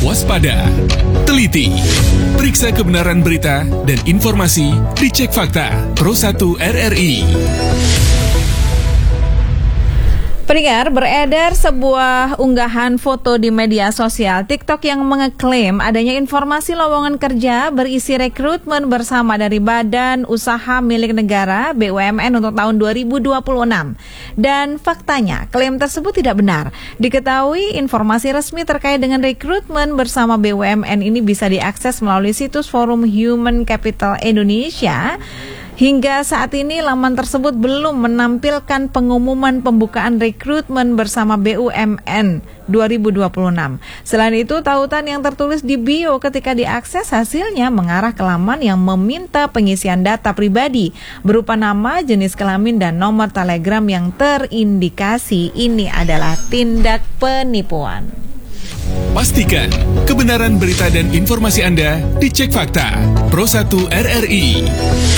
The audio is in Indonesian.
Waspada, teliti, periksa kebenaran berita dan informasi, dicek fakta. Pro 1 RRI. Pendengar, beredar sebuah unggahan foto di media sosial TikTok yang mengeklaim adanya informasi lowongan kerja berisi rekrutmen bersama dari Badan Usaha Milik Negara BUMN untuk tahun 2026. Dan faktanya, klaim tersebut tidak benar. Diketahui informasi resmi terkait dengan rekrutmen bersama BUMN ini bisa diakses melalui situs Forum Human Capital Indonesia. Hingga saat ini laman tersebut belum menampilkan pengumuman pembukaan rekrutmen bersama BUMN 2026. Selain itu, tautan yang tertulis di bio ketika diakses hasilnya mengarah ke laman yang meminta pengisian data pribadi berupa nama, jenis kelamin, dan nomor telegram yang terindikasi ini adalah tindak penipuan. Pastikan kebenaran berita dan informasi Anda dicek fakta. Pro 1 RRI.